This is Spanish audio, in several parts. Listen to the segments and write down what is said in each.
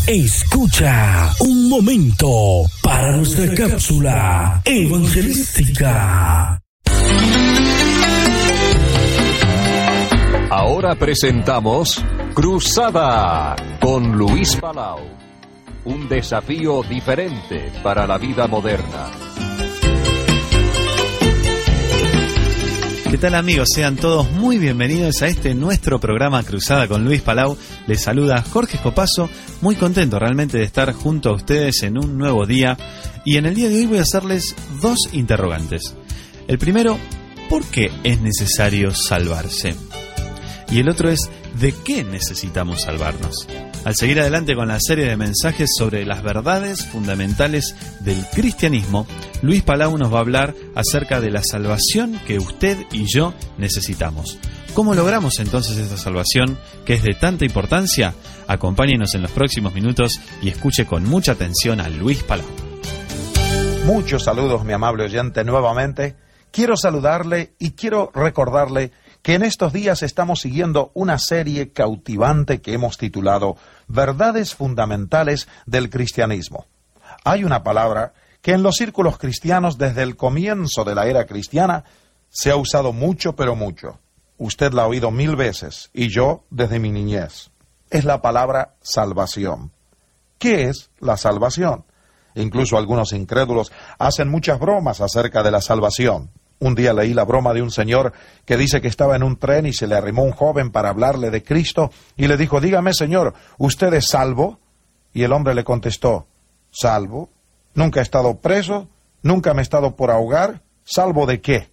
Escucha un momento para nuestra cápsula evangelística. Ahora presentamos Cruzada con Luis Palau. Un desafío diferente para la vida moderna. ¿Qué tal, amigos? Sean todos muy bienvenidos a este nuestro programa Cruzada con Luis Palau. Les saluda Jorge Copazo, muy contento realmente de estar junto a ustedes en un nuevo día. Y en el día de hoy voy a hacerles dos interrogantes. El primero, ¿por qué es necesario salvarse? Y el otro es, ¿de qué necesitamos salvarnos? Al seguir adelante con la serie de mensajes sobre las verdades fundamentales del cristianismo, Luis Palau nos va a hablar acerca de la salvación que usted y yo necesitamos. ¿Cómo logramos entonces esta salvación que es de tanta importancia? Acompáñenos en los próximos minutos y escuche con mucha atención a Luis Palau. Muchos saludos, mi amable oyente, nuevamente. Quiero saludarle y quiero recordarle que en estos días estamos siguiendo una serie cautivante que hemos titulado Verdades Fundamentales del Cristianismo. Hay una palabra que en los círculos cristianos desde el comienzo de la era cristiana se ha usado mucho, pero mucho. Usted la ha oído 1000 veces y yo desde mi niñez. Es la palabra salvación. ¿Qué es la salvación? Incluso algunos incrédulos hacen muchas bromas acerca de la salvación. Un día leí la broma de un señor que dice que estaba en un tren y se le arrimó un joven para hablarle de Cristo y le dijo, dígame, señor, ¿usted es salvo? Y el hombre le contestó, ¿salvo? Nunca he estado preso, nunca me he estado por ahogar, ¿salvo de qué?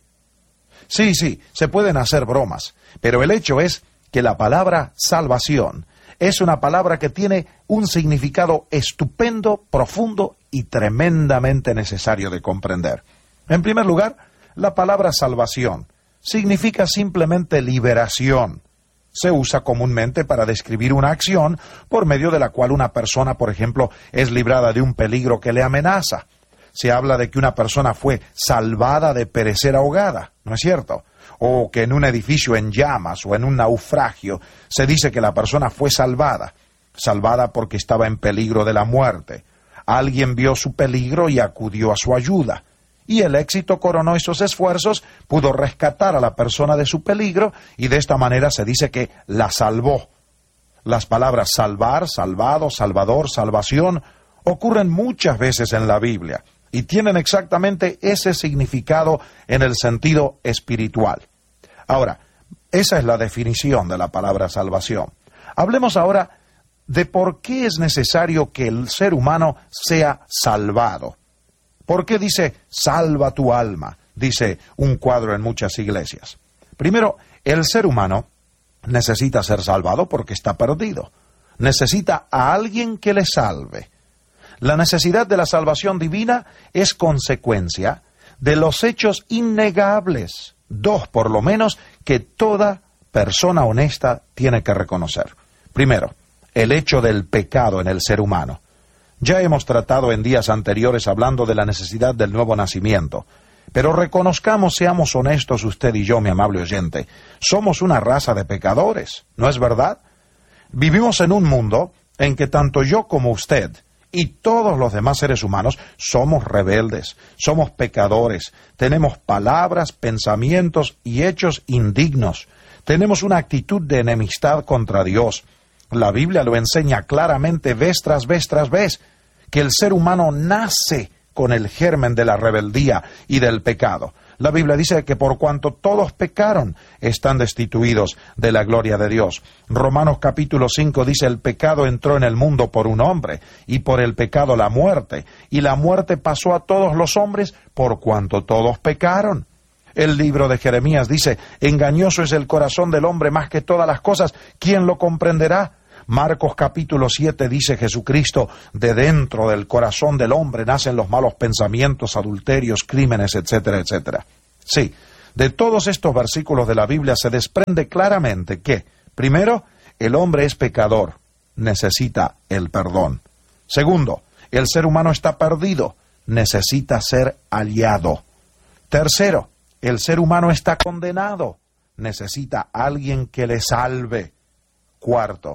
Sí, se pueden hacer bromas, pero el hecho es que la palabra salvación es una palabra que tiene un significado estupendo, profundo y tremendamente necesario de comprender. En primer lugar, la palabra salvación significa simplemente liberación. Se usa comúnmente para describir una acción por medio de la cual una persona, por ejemplo, es librada de un peligro que le amenaza. Se habla de que una persona fue salvada de perecer ahogada, ¿no es cierto? O que en un edificio en llamas o en un naufragio se dice que la persona fue salvada porque estaba en peligro de la muerte. Alguien vio su peligro y acudió a su ayuda. Y el éxito coronó esos esfuerzos, pudo rescatar a la persona de su peligro y de esta manera se dice que la salvó. Las palabras salvar, salvado, salvador, salvación ocurren muchas veces en la Biblia y tienen exactamente ese significado en el sentido espiritual. Ahora, esa es la definición de la palabra salvación. Hablemos ahora de por qué es necesario que el ser humano sea salvado. ¿Por qué dice, salva tu alma? Dice un cuadro en muchas iglesias. Primero, el ser humano necesita ser salvado porque está perdido. Necesita a alguien que le salve. La necesidad de la salvación divina es consecuencia de los hechos innegables, 2 por lo menos, que toda persona honesta tiene que reconocer. Primero, el hecho del pecado en el ser humano. Ya hemos tratado en días anteriores hablando de la necesidad del nuevo nacimiento. Pero reconozcamos, seamos honestos usted y yo, mi amable oyente, somos una raza de pecadores, ¿no es verdad? Vivimos en un mundo en que tanto yo como usted y todos los demás seres humanos somos rebeldes, somos pecadores, tenemos palabras, pensamientos y hechos indignos, tenemos una actitud de enemistad contra Dios. La Biblia lo enseña claramente vez tras vez tras vez, que el ser humano nace con el germen de la rebeldía y del pecado. La Biblia dice que por cuanto todos pecaron, están destituidos de la gloria de Dios. Romanos capítulo 5 dice, el pecado entró en el mundo por un hombre, y por el pecado la muerte, y la muerte pasó a todos los hombres por cuanto todos pecaron. El libro de Jeremías dice, engañoso es el corazón del hombre más que todas las cosas, ¿quién lo comprenderá? Marcos capítulo 7 dice Jesucristo, de dentro del corazón del hombre nacen los malos pensamientos, adulterios, crímenes, etcétera, etcétera. Sí, de todos estos versículos de la Biblia se desprende claramente que, primero, el hombre es pecador, necesita el perdón. Segundo, el ser humano está perdido, necesita ser hallado. Tercero, el ser humano está condenado, necesita alguien que le salve. Cuarto,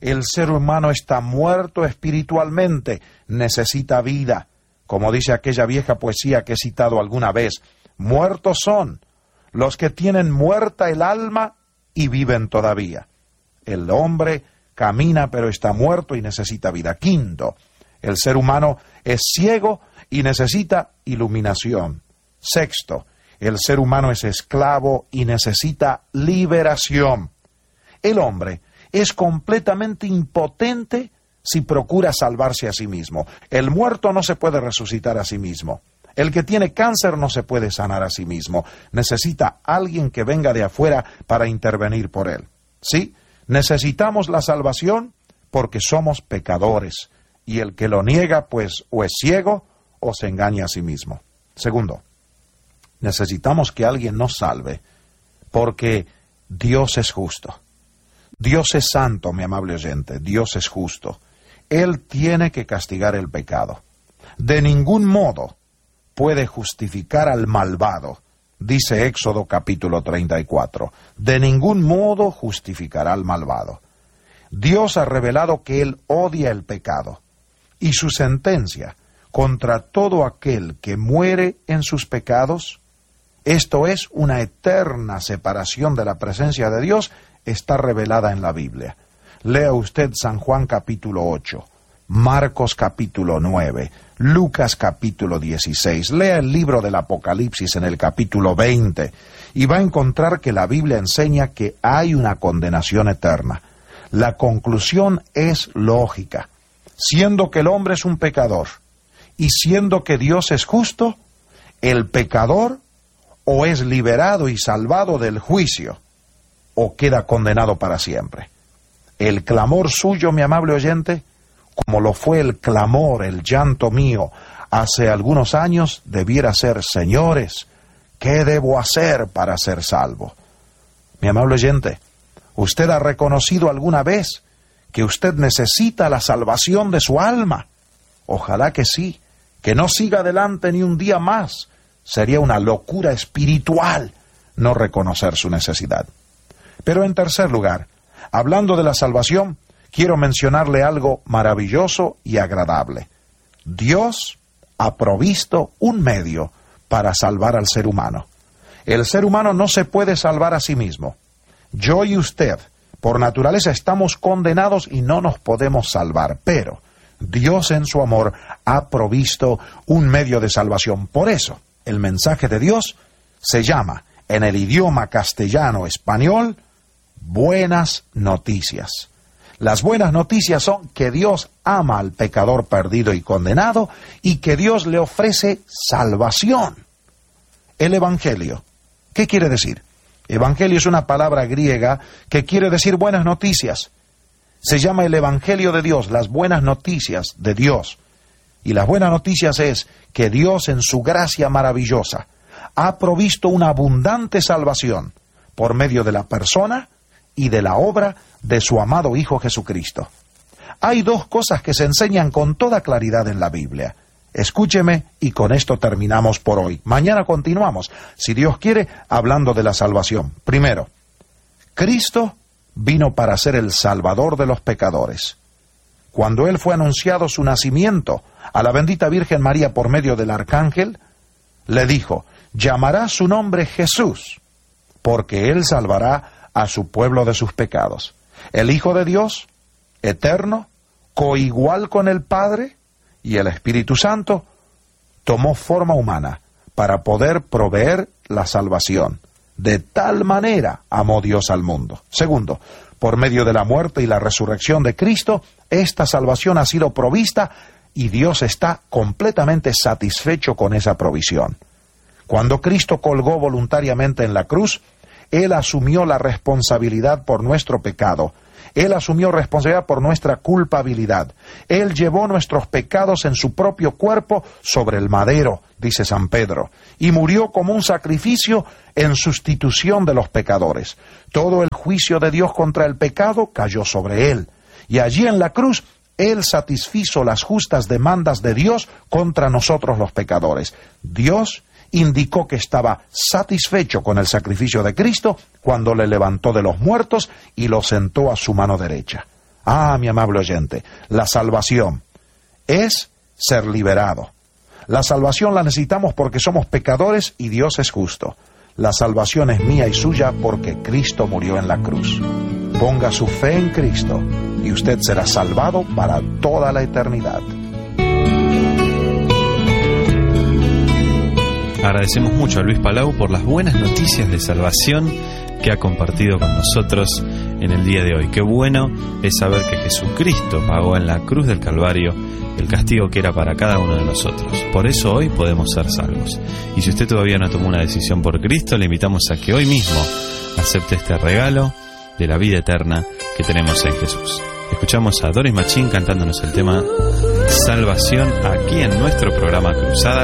El ser humano está muerto espiritualmente, necesita vida. Como dice aquella vieja poesía que he citado alguna vez, muertos son los que tienen muerta el alma y viven todavía. El hombre camina pero está muerto y necesita vida. Quinto, el ser humano es ciego y necesita iluminación. Sexto, el ser humano es esclavo y necesita liberación. El hombre es completamente impotente si procura salvarse a sí mismo. El muerto no se puede resucitar a sí mismo. El que tiene cáncer no se puede sanar a sí mismo. Necesita alguien que venga de afuera para intervenir por él. ¿Sí? Necesitamos la salvación porque somos pecadores. Y el que lo niega, pues, o es ciego o se engaña a sí mismo. Segundo, necesitamos que alguien nos salve porque Dios es justo. Dios es santo, mi amable oyente. Dios es justo. Él tiene que castigar el pecado. De ningún modo puede justificar al malvado, dice Éxodo capítulo 34. De ningún modo justificará al malvado. Dios ha revelado que Él odia el pecado, y su sentencia contra todo aquel que muere en sus pecados, esto es una eterna separación de la presencia de Dios, está revelada en la Biblia. Lea usted San Juan capítulo 8, Marcos capítulo 9, Lucas capítulo 16, lea el libro del Apocalipsis en el capítulo 20 y va a encontrar que la Biblia enseña que hay una condenación eterna. La conclusión es lógica. Siendo que el hombre es un pecador y siendo que Dios es justo, el pecador o es liberado y salvado del juicio o queda condenado para siempre. El clamor suyo, mi amable oyente, como lo fue el clamor, el llanto mío hace algunos años, debiera ser: señores, ¿qué debo hacer para ser salvo? Mi amable oyente, ¿usted ha reconocido alguna vez que usted necesita la salvación de su alma? Ojalá que sí, que no siga adelante ni un día más. Sería una locura espiritual no reconocer su necesidad. Pero en tercer lugar, hablando de la salvación, quiero mencionarle algo maravilloso y agradable. Dios ha provisto un medio para salvar al ser humano. El ser humano no se puede salvar a sí mismo. Yo y usted, por naturaleza, estamos condenados y no nos podemos salvar, pero Dios en su amor ha provisto un medio de salvación. Por eso, el mensaje de Dios se llama, en el idioma castellano-español, buenas noticias. Las buenas noticias son que Dios ama al pecador perdido y condenado y que Dios le ofrece salvación. El Evangelio, ¿qué quiere decir? Evangelio es una palabra griega que quiere decir buenas noticias. Se llama el Evangelio de Dios, las buenas noticias de Dios. Y las buenas noticias es que Dios en su gracia maravillosa ha provisto una abundante salvación por medio de la persona y de la obra de su amado Hijo Jesucristo. Hay dos cosas que se enseñan con toda claridad en la Biblia. Escúcheme y con esto terminamos por hoy. Mañana continuamos, si Dios quiere, hablando de la salvación. Primero, Cristo vino para ser el Salvador de los pecadores. Cuando Él fue anunciado su nacimiento a la bendita Virgen María por medio del arcángel, le dijo: llamará su nombre Jesús, porque Él salvará a su pueblo de sus pecados. El Hijo de Dios, eterno, coigual con el Padre y el Espíritu Santo, tomó forma humana para poder proveer la salvación. De tal manera amó Dios al mundo. Segundo, por medio de la muerte y la resurrección de Cristo, esta salvación ha sido provista y Dios está completamente satisfecho con esa provisión. Cuando Cristo colgó voluntariamente en la cruz, Él asumió la responsabilidad por nuestro pecado. Él asumió responsabilidad por nuestra culpabilidad. Él llevó nuestros pecados en su propio cuerpo sobre el madero, dice San Pedro, y murió como un sacrificio en sustitución de los pecadores. Todo el juicio de Dios contra el pecado cayó sobre Él. Y allí en la cruz, Él satisfizo las justas demandas de Dios contra nosotros los pecadores. Dios indicó que estaba satisfecho con el sacrificio de Cristo cuando le levantó de los muertos y lo sentó a su mano derecha. Mi amable oyente, la salvación es ser liberado. La salvación la necesitamos porque somos pecadores y Dios es justo. La salvación es mía y suya porque Cristo murió en la cruz. Ponga su fe en Cristo y usted será salvado para toda la eternidad. Agradecemos mucho a Luis Palau por las buenas noticias de salvación que ha compartido con nosotros en el día de hoy. Qué bueno es saber que Jesucristo pagó en la cruz del Calvario el castigo que era para cada uno de nosotros. Por eso hoy podemos ser salvos. Y si usted todavía no tomó una decisión por Cristo, le invitamos a que hoy mismo acepte este regalo de la vida eterna que tenemos en Jesús. Escuchamos a Doris Machín cantándonos el tema Salvación aquí en nuestro programa Cruzada.